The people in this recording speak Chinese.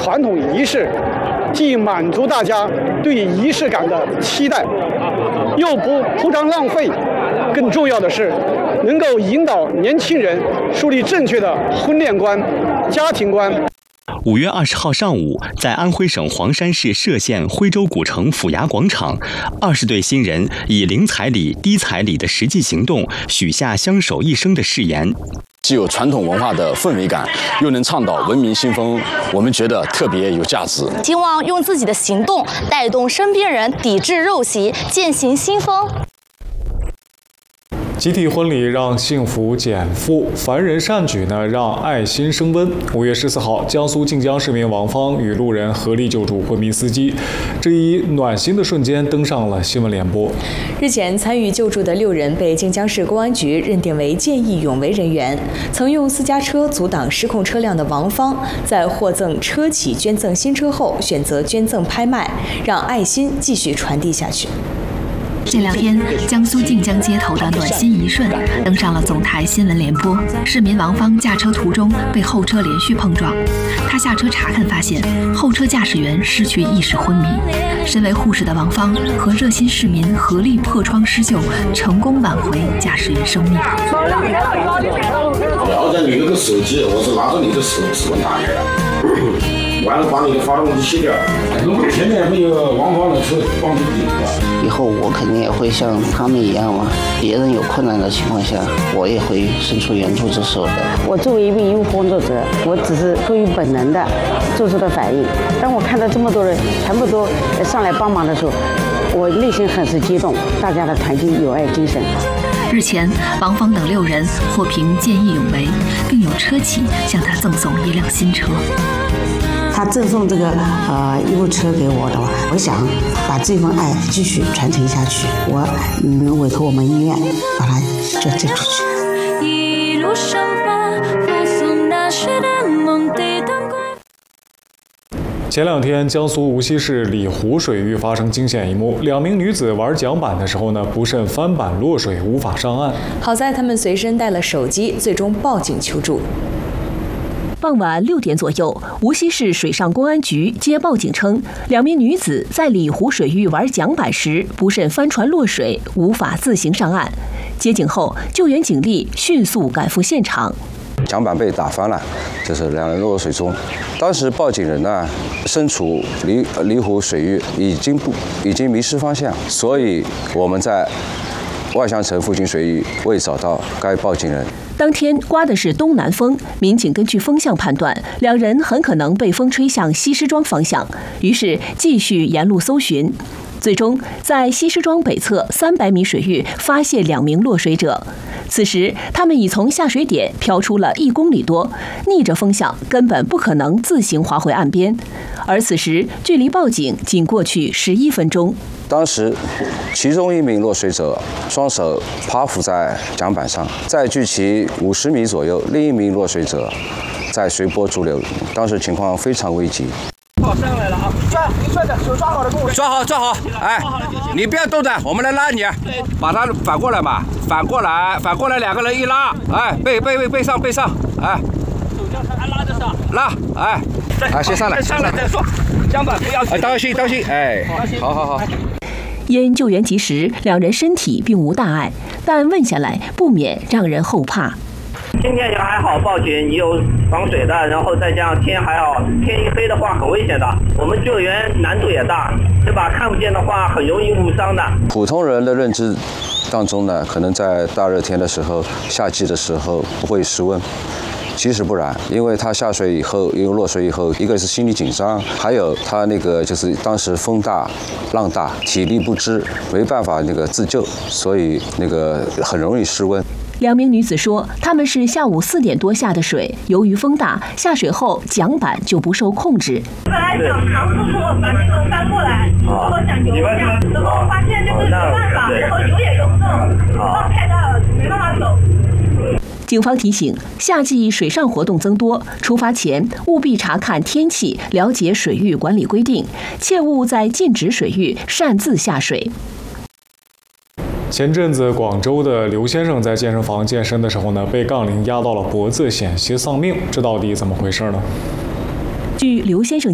传统仪式，既满足大家对仪式感的期待，又不铺张浪费。更重要的是，能够引导年轻人树立正确的婚恋观、家庭观。 5月20号上午，在安徽省黄山市歙县徽州古城府衙广场，20对新人以零彩礼、低彩礼的实际行动，许下相守一生的誓言。 既有传统文化的氛围感，又能倡导文明新风，我们觉得特别有价值。 希望用自己的行动带动身边人抵制陋习，践行新风。 集体婚礼让幸福减负，凡人善举呢让爱心升温。5月14号，江苏靖江市民王芳与路人合力救助昏迷司机，这一暖心的瞬间登上了新闻联播。 日前，参与救助的6人被靖江市公安局认定为见义勇为人员。曾用私家车阻挡失控车辆的王芳，在获赠车企捐赠新车后，选择捐赠拍卖，让爱心继续传递下去。 这2天，江苏靖江街头的暖心一瞬登上了总台新闻联播。市民王芳驾车途中被后车连续碰撞，他下车查看，发现后车驾驶员失去意识昏迷。身为护士的王芳和热心市民合力破窗施救，成功挽回驾驶员生命。 不要再你那个手机，我是拿着你的手指纹打你。完了，把你的发动机卸掉。前面没有王芳的车帮你顶的。 以后我肯定也会像他们一样嘛，别人有困难的情况下，我也会伸出援助之手的。 我作为一名医务工作者，我只是出于本能的做出的反应。当我看到这么多人全部都上来帮忙的时候，我内心很是激动，大家的团结友爱精神。 日前，王芳等6人获评见义勇为，并有车企向他赠送1辆新车。 他赠送这个医务车给我的话，我想把这份爱继续传承下去。我委托我们医院把它捐赠出去。一路上前2天，江苏无锡市里湖水域发生惊险一幕，2名女子玩桨板的时候呢，不慎翻板落水，无法上岸。 好在他们随身带了手机，最终报警求助。 傍晚6点左右，无锡市水上公安局接报警称，2名女子在里湖水域玩桨板时不慎翻船落水，无法自行上岸。接警后，救援警力迅速赶赴现场。 桨板被打翻了，就是2人落水中。当时报警人呢身处里湖水域，已经迷失方向，所以我们在万象城附近水域未找到该报警人。 当天刮的是东南风，民警根据风向判断，2人很可能被风吹向西施庄方向，于是继续沿路搜寻。最终在西施庄北侧300米水域发现2名落水者。此时他们已从下水点漂出了1公里多，逆着风向根本不可能自行划回岸边。而此时距离报警仅过去11分钟。 当时，其中1名落水者双手趴伏在桨板上，再距其50米左右，另1名落水者在随波逐流，当时情况非常危急。 好，上来了啊！抓着，手抓好了，跟我抓好，哎，你不要动着，我们来拉你，把他反过来嘛，反过来，2个人一拉，哎，背上，哎，手叫他拉着上，拉，哎，先上来再说，桨板不要紧，当心，哎，好。 因救援及时，2人身体并无大碍，但问下来不免让人后怕。 今天也还好，报警你有防水的，然后再加上天还好，天一黑的话很危险的，我们救援难度也大，对吧？看不见的话很容易误伤的。普通人的认知当中呢，可能在大热天的时候、夏季的时候不会失温。其实不然，因为他下水以后，因为落水以后，一个是心理紧张，还有他那个就是当时风大浪大，体力不支，没办法自救，所以很容易失温。 2名女子说，她们是下午4点多下的水，由于风大，下水后桨板就不受控制。 本来想尝试说把这个翻过来，我想游一下，然后发现这个没办法，然后游也游不动，浪太大了，没办法走。 警方提醒，夏季水上活动增多，出发前务必查看天气，了解水域管理规定，切勿在禁止水域擅自下水。 前阵子，广州的刘先生在健身房健身的时候呢，被杠铃压到了脖子，险些丧命，这到底怎么回事呢？ 据刘先生